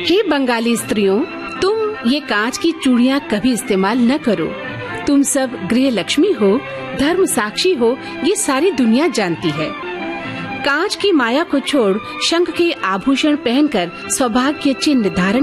हे बंगाली स्त्रियों, तुम ये कांच की चूड़ियाँ कभी इस्तेमाल न करो। तुम सब गृह लक्ष्मी हो, धर्म साक्षी हो, ये सारी दुनिया जानती है। कांच की माया को छोड़ शंख के आभूषण पहनकर सौभाग्य चिन्ह धारण